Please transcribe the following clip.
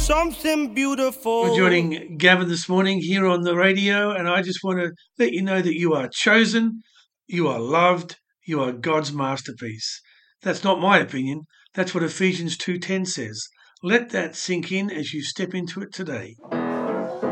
something beautiful. We're joining Gavin this morning here on the radio, and I just want to let you know that you are chosen, you are loved, you are God's masterpiece. That's not my opinion. That's what Ephesians 2:10 says. Let that sink in as you step into it today.